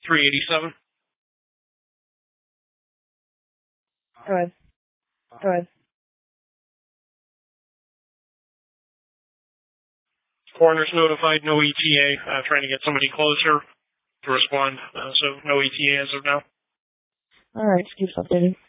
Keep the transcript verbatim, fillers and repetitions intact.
three eighty-seven. Go ahead. Go ahead. Coroner's notified, no E T A, uh, trying to get somebody closer to respond, uh, so no E T A as of now. Alright, keep updated.